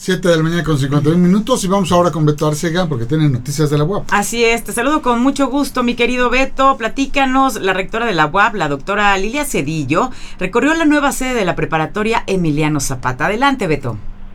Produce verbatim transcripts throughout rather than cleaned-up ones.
Siete de la mañana con cincuenta y un minutos y vamos ahora con Beto Arcega porque tiene noticias de la U A P. Así es, te saludo con mucho gusto, mi querido Beto. Platícanos, la rectora de la U A P, la doctora Lilia Cedillo, recorrió la nueva sede de la preparatoria Emiliano Zapata. Adelante, Beto.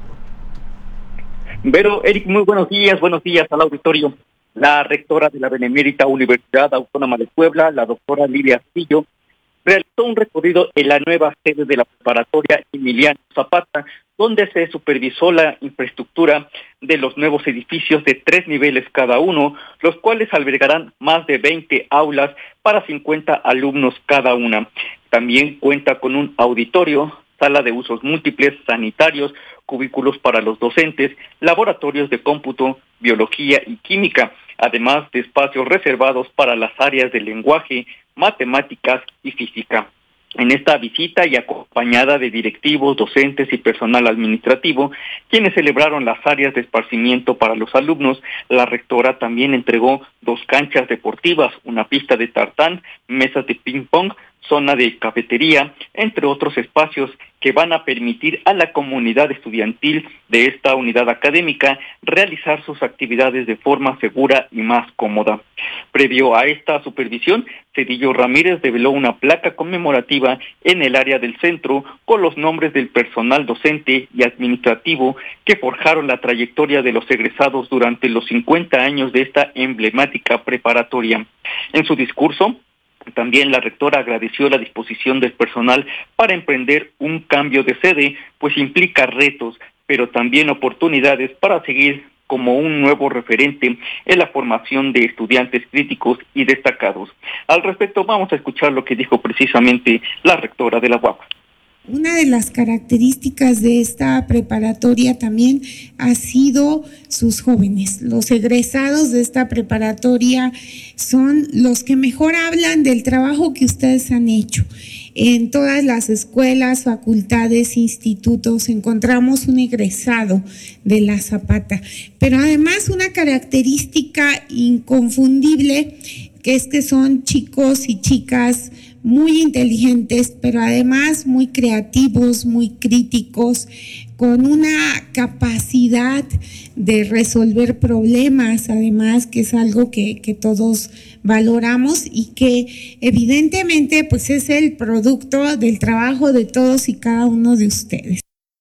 Vero, Eric, muy buenos días, buenos días al auditorio. La rectora de la Benemérita Universidad Autónoma de Puebla, la doctora Lilia Cedillo, realizó un recorrido en la nueva sede de la preparatoria Emiliano Zapata, donde se supervisó la infraestructura de los nuevos edificios de tres niveles cada uno, los cuales albergarán más de veinte aulas para cincuenta alumnos cada una. También cuenta con un auditorio, sala de usos múltiples, sanitarios, cubículos para los docentes, laboratorios de cómputo, biología y química, además de espacios reservados para las áreas de lenguaje, matemáticas y física. En esta visita y acompañada de directivos, docentes y personal administrativo, quienes celebraron las áreas de esparcimiento para los alumnos, la rectora también entregó dos canchas deportivas, una pista de tartán, mesas de ping-pong, zona de cafetería, entre otros espacios que van a permitir a la comunidad estudiantil de esta unidad académica realizar sus actividades de forma segura y más cómoda. Previo a esta supervisión, Cedillo Ramírez develó una placa conmemorativa en el área del centro con los nombres del personal docente y administrativo que forjaron la trayectoria de los egresados durante los cincuenta años de esta emblemática preparatoria. En su discurso, también la rectora agradeció la disposición del personal para emprender un cambio de sede, pues implica retos, pero también oportunidades para seguir como un nuevo referente en la formación de estudiantes críticos y destacados. Al respecto, vamos a escuchar lo que dijo precisamente la rectora de la U A P. Una de las características de esta preparatoria también ha sido sus jóvenes. Los egresados de esta preparatoria son los que mejor hablan del trabajo que ustedes han hecho. En todas las escuelas, facultades, institutos encontramos un egresado de la Zapata. Pero además una característica inconfundible que es que son chicos y chicas muy inteligentes, pero además muy creativos, muy críticos, con una capacidad de resolver problemas, además, que es algo que, que todos valoramos y que evidentemente pues es el producto del trabajo de todos y cada uno de ustedes.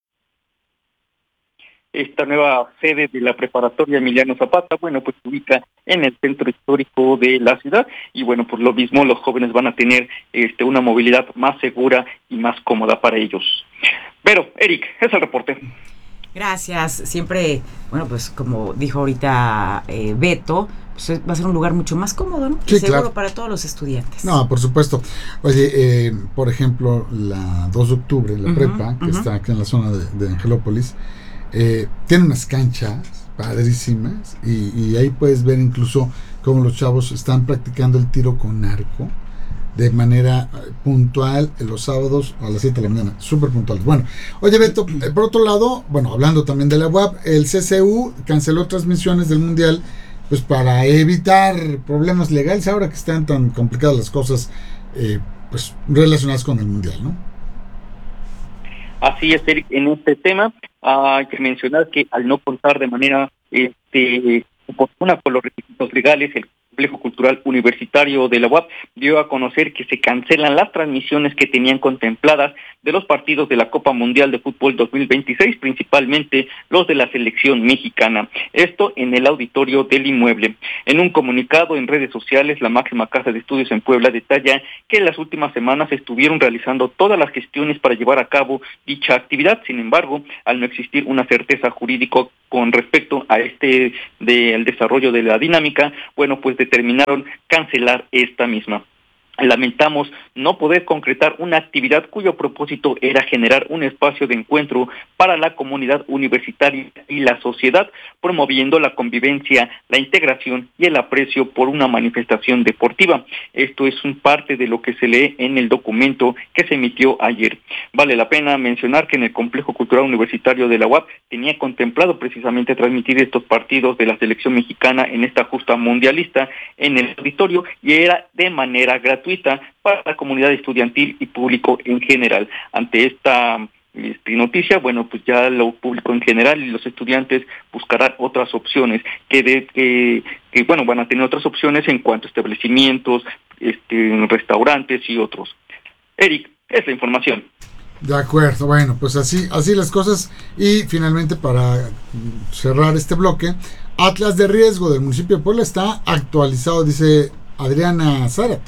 Esta nueva sede de la preparatoria Emiliano Zapata, bueno, pues se ubica en el centro histórico de la ciudad y bueno, por lo mismo los jóvenes van a tener este una movilidad más segura y más cómoda para ellos. Pero, Eric, es el reporte. Gracias. Siempre, bueno, pues como dijo ahorita eh, Beto, pues va a ser un lugar mucho más cómodo, ¿no? Sí, y seguro claro, para todos los estudiantes. No, por supuesto. Oye, eh, por ejemplo, la dos de octubre, la uh-huh, prepa, que uh-huh. está aquí en la zona de, de Angelópolis, Eh, tiene unas canchas padrísimas y, y ahí puedes ver incluso cómo los chavos están practicando el tiro con arco de manera puntual en los sábados a las siete de la mañana, súper puntuales. Bueno, oye Beto, eh, por otro lado, bueno, hablando también de la U A P, el C C U canceló transmisiones del Mundial pues para evitar problemas legales ahora que están tan complicadas las cosas eh, pues relacionadas con el Mundial, ¿no? Así es, Eric, en este tema uh, hay que mencionar que al no contar de manera este, oportuna con los requisitos legales, el Complejo Cultural Universitario de la U A P dio a conocer que se cancelan las transmisiones que tenían contempladas de los partidos de la Copa Mundial de Fútbol dos mil veintiséis, principalmente los de la selección mexicana. Esto en el auditorio del inmueble. En un comunicado en redes sociales, la máxima casa de estudios en Puebla detalla que en las últimas semanas estuvieron realizando todas las gestiones para llevar a cabo dicha actividad. Sin embargo, al no existir una certeza jurídica con respecto a este del desarrollo de la dinámica, bueno, pues determinaron cancelar esta misma. Lamentamos no poder concretar una actividad cuyo propósito era generar un espacio de encuentro para la comunidad universitaria y la sociedad, promoviendo la convivencia, la integración y el aprecio por una manifestación deportiva. Esto es un parte de lo que se lee en el documento que se emitió ayer. Vale la pena mencionar que en el Complejo Cultural Universitario de la U A P tenía contemplado precisamente transmitir estos partidos de la selección mexicana en esta justa mundialista en el auditorio y era de manera gratuita para la comunidad estudiantil y público en general. Ante esta este, noticia, bueno, pues ya lo público en general y los estudiantes buscarán otras opciones, que, de, que, que bueno, van a tener otras opciones en cuanto a establecimientos, este, restaurantes y otros. Eric, es la información. De acuerdo, bueno, pues así, así las cosas. Y finalmente, para cerrar este bloque, Atlas de riesgo del municipio de Puebla está actualizado, dice Adriana Zárate.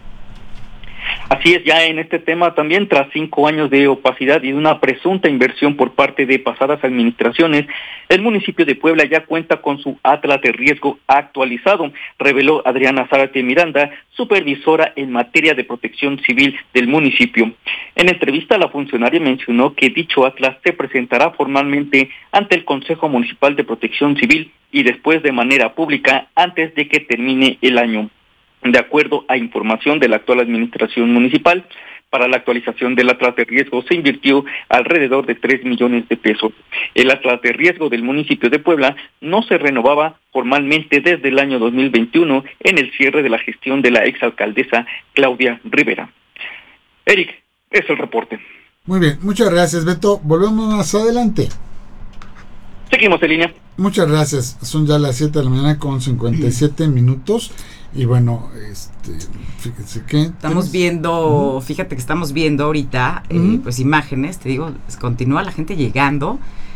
Así es, ya en este tema también, tras cinco años de opacidad y de una presunta inversión por parte de pasadas administraciones, el municipio de Puebla ya cuenta con su Atlas de riesgo actualizado, reveló Adriana Zárate Miranda, supervisora en materia de protección civil del municipio. En entrevista, la funcionaria mencionó que dicho Atlas se presentará formalmente ante el Consejo Municipal de Protección Civil y después de manera pública antes de que termine el año. De acuerdo a información de la actual administración municipal, para la actualización del Atlas de riesgo se invirtió alrededor de tres millones de pesos. El Atlas de riesgo del municipio de Puebla no se renovaba formalmente desde el año dos mil veintiuno en el cierre de la gestión de la exalcaldesa Claudia Rivera. Eric, es el reporte. Muy bien, muchas gracias, Beto. Volvemos más adelante. Seguimos en línea. Muchas gracias. Son ya las siete de la mañana con cincuenta y siete minutos. Y bueno, este, fíjense que estamos viendo, uh-huh. fíjate que estamos viendo ahorita, uh-huh. eh, pues imágenes, te digo, continúa la gente llegando,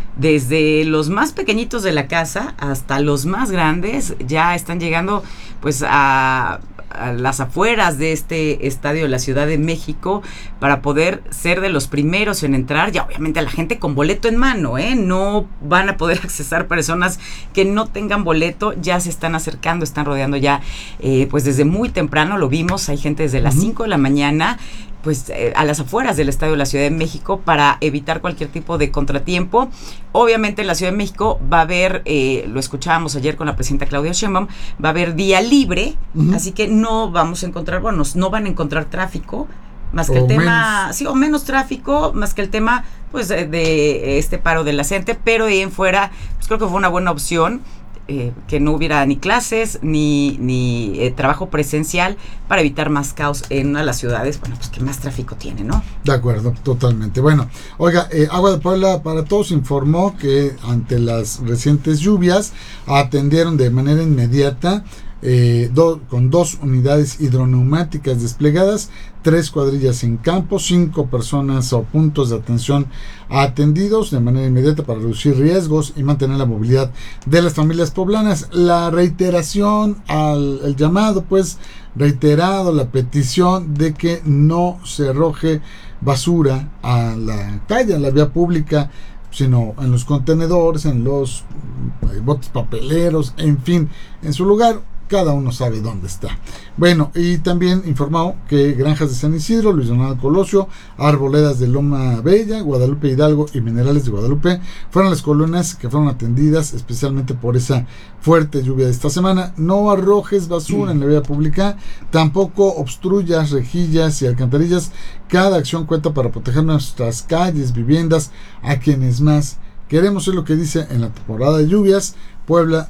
desde los más pequeñitos de la casa hasta los más grandes, ya están llegando pues a, a las afueras de este estadio de la Ciudad de México para poder ser de los primeros en entrar. Ya obviamente a la gente con boleto en mano, ¿eh? No van a poder accesar personas que no tengan boleto, ya se están acercando, están rodeando ya, eh, pues desde muy temprano, lo vimos, hay gente desde las cinco de la mañana, pues eh, a las afueras del Estadio de la Ciudad de México para evitar cualquier tipo de contratiempo. Obviamente en la Ciudad de México va a haber, eh, lo escuchábamos ayer con la presidenta Claudia Sheinbaum, va a haber día libre, uh-huh. así que no vamos a encontrar, bueno, no van a encontrar tráfico, más que o el tema, menos. sí, o menos tráfico, más que el tema, pues, de, de este paro de la gente, pero de ahí en fuera, pues creo que fue una buena opción. Eh, que no hubiera ni clases ni, ni eh, trabajo presencial para evitar más caos en una de las ciudades, bueno, pues que más tráfico tiene, ¿no? De acuerdo, totalmente. Bueno, oiga, eh, Agua de Puebla para Todos informó que ante las recientes lluvias atendieron de manera inmediata eh, do, con dos unidades hidroneumáticas desplegadas, tres cuadrillas en campo, cinco personas o puntos de atención atendidos de manera inmediata para reducir riesgos y mantener la movilidad de las familias poblanas. La reiteración al el llamado, pues reiterado la petición de que no se arroje basura a la calle, a la vía pública, sino en los contenedores, en los botes papeleros, en fin, en su lugar. Cada uno sabe dónde está. Bueno, y también informó que Granjas de San Isidro, Luis Donaldo Colosio, Arboledas de Loma Bella, Guadalupe Hidalgo y Minerales de Guadalupe fueron las colonias que fueron atendidas especialmente por esa fuerte lluvia de esta semana. No arrojes basura en la vía pública, tampoco obstruyas rejillas y alcantarillas. Cada acción cuenta para proteger nuestras calles, viviendas, a quienes más queremos. Es lo que dice en la temporada de lluvias. Puebla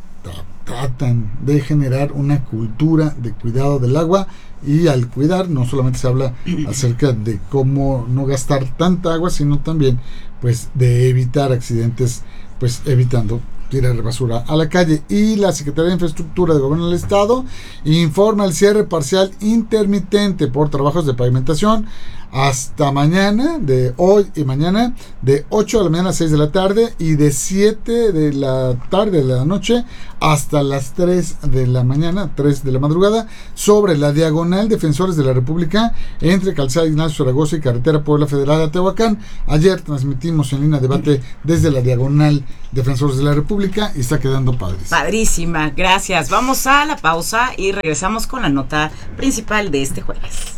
tratan de generar una cultura de cuidado del agua, y al cuidar no solamente se habla acerca de cómo no gastar tanta agua, sino también pues de evitar accidentes, pues evitando tirar basura a la calle. Y la Secretaría de Infraestructura de Gobierno del Estado informa el cierre parcial intermitente por trabajos de pavimentación hasta mañana, de hoy y mañana, de ocho de la mañana a seis de la tarde, y de siete de la tarde de la noche hasta las tres de la mañana, tres de la madrugada, sobre la diagonal Defensores de la República, entre Calzada Ignacio Zaragoza y Carretera Puebla Federal a Tehuacán. Ayer transmitimos en línea debate desde la diagonal Defensores de la República y está quedando padrísima. Padrísima, gracias. Vamos a la pausa y regresamos con la nota principal de este jueves.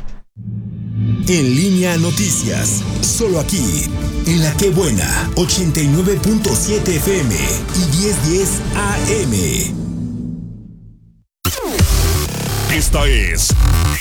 En Línea Noticias, solo aquí, en La Qué Buena, ochenta y nueve punto siete F M y diez diez A M. Esta es